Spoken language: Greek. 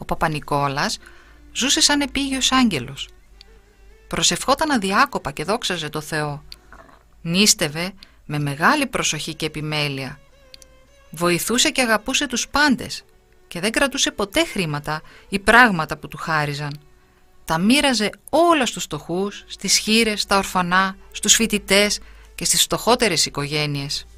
ο Παπα-Νικόλας ζούσε σαν επίγειος άγγελος. Προσευχόταν αδιάκοπα και δόξαζε το Θεό. Νίστευε με μεγάλη προσοχή και επιμέλεια. Βοηθούσε και αγαπούσε τους πάντες και δεν κρατούσε ποτέ χρήματα ή πράγματα που του χάριζαν. Τα μοίραζε όλα στους φτωχούς, στις χήρες, στα ορφανά, στους φοιτητές και στις φτωχότερες οικογένειες.